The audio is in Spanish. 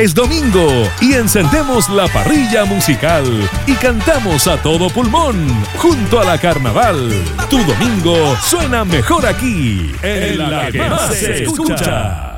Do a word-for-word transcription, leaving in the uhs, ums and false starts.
es domingo y encendemos la parrilla musical y cantamos a todo pulmón junto a la Carnaval. Tu domingo suena mejor aquí, en la que más se escucha.